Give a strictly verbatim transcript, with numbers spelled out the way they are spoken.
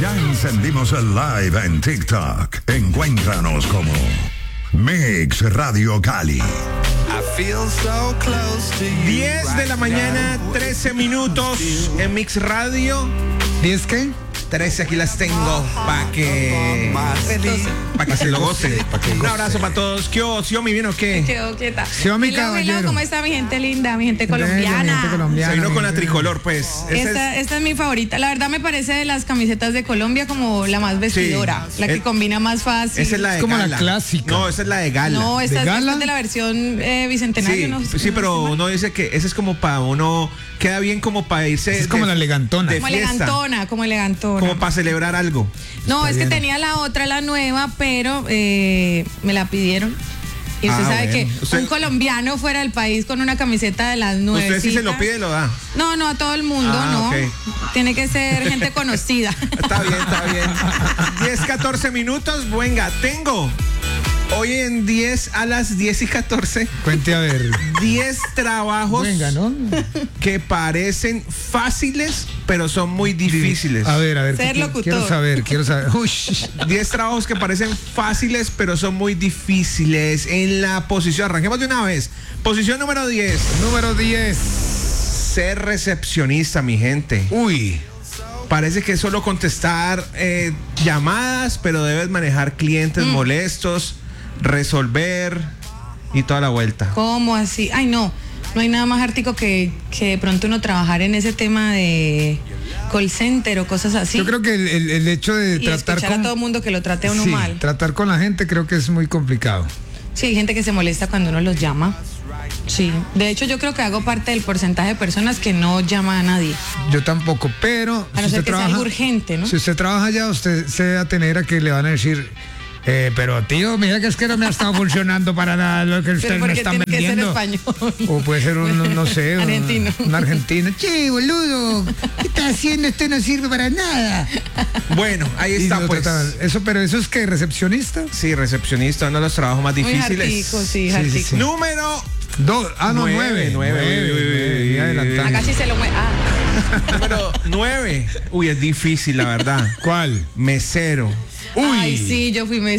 Ya encendimos el live en TikTok. Encuéntranos como Mix Radio Cali. diez de la mañana, trece minutos en Mix Radio. ¿diez qué? trece aquí las tengo para que para que se lo gocen. Un abrazo para todos. ¿Qué hubo? ¿Sí o mi bien o qué? Quedó quieta. Sí, mi Hello, hello, caballero. ¿cómo está mi gente linda, mi gente Venga, colombiana? gente colombiana, Se vino con la gente. tricolor, pues. Ese Esta, es- esta es mi favorita. La verdad me parece de las camisetas de Colombia como la más vestidora, Sí. la que Es- combina más fácil. esa es la de Es como la gala. clásica. No, esa es la de gala. No, esta ¿De es, esta gala? es de la versión eh, bicentenario. Sí, no, sí, no pero estoy mal. uno dice que ese es como para uno, queda bien como para irse. Es como de- la elegantona. de Como fiesta, elegantona, como elegantona. como para celebrar algo. No, Está es que bien. tenía la otra, la nueva, pero eh, me la pidieron. Y usted Ah, sabe bueno. que Usted- un colombiano fuera del país con una camiseta de las nueve. Usted si se lo pide, lo da. No, no a todo el mundo, Ah, no. ok. Tiene que ser gente conocida. Está bien, está bien. diez, catorce minutos. Venga, tengo hoy en diez a las diez y catorce. Cuente a ver. diez trabajos Venga, ¿no? que parecen fáciles, pero son muy difíciles. A ver, a ver. Ser ¿qué- locutor. Quiero saber, quiero saber. Uy, diez trabajos que parecen fáciles, pero son muy difíciles. En la posición, arranquemos de una vez. Posición número diez. número diez. Ser recepcionista, mi gente. Uy. Parece que es solo contestar eh, llamadas, pero debes manejar clientes molestos, resolver y toda la vuelta. ¿Cómo así? Ay, no. No hay nada más ártico que, que de pronto uno trabajar en ese tema de call center o cosas así. Yo creo que el, el- el hecho de y tratar escuchar con a todo el mundo que lo trate a uno sí, mal. tratar con la gente creo que es muy complicado. Sí, hay gente que se molesta cuando uno los llama. Sí. De hecho, yo creo que hago parte del porcentaje de personas que no llama a nadie. Yo tampoco, pero A no ser que sea algo urgente, ¿no? Si usted trabaja allá, usted se va a tener a que le van a decir, eh, pero tío, mira que es que no me ha estado funcionando para nada lo que usted Pero me porque está tiene que ser vendiendo. español. O puede ser un, un, no sé, un Argentino. Un argentino. Che, boludo, ¿qué está haciendo? Esto no sirve para nada. Bueno, ahí Y está, lo pues. trataban. Eso, pero eso es que recepcionista. Sí, recepcionista, uno de los trabajos más Muy difíciles. jartico, sí, Sí, sí, jartico. sí. Número Dos, ah, no, Nueve, nueve. nueve, nueve, uy, uy, y adelantando. Acá sí se lo mueve. Ah. número nueve. Uy, es difícil, la verdad. ¿Cuál? Mesero. Uy. Ay, sí, yo fui